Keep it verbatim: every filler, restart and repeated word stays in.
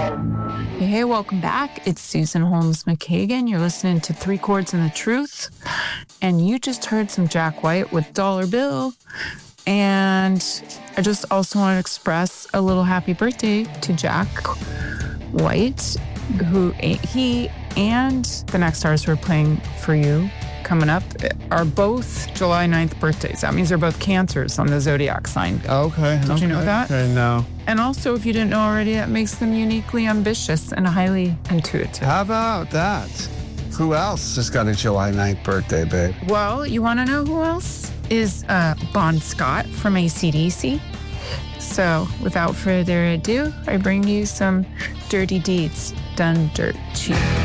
Hey, hey, welcome back. It's Susan Holmes McKagan. You're listening to Three Chords and the Truth. And you just heard some Jack White with Dollar Bill. And I just also want to express a little happy birthday to Jack White, who he and the next artist we're playing for you coming up are both July ninth birthdays. That means they're both Cancers on the zodiac sign. Okay. Did okay, you know that? Okay, no. And also, if you didn't know already, that makes them uniquely ambitious and highly intuitive. How about that? Who else has got a July ninth birthday, babe? Well, you want to know who else? Is uh, Bon Scott from A C D C. So, without further ado, I bring you some dirty deeds done dirt cheap.